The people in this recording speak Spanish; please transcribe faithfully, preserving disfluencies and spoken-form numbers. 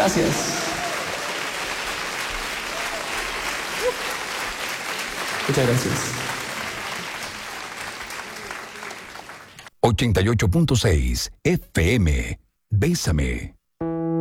Gracias. Muchas gracias. ochenta y ocho punto seis F M. Bésame.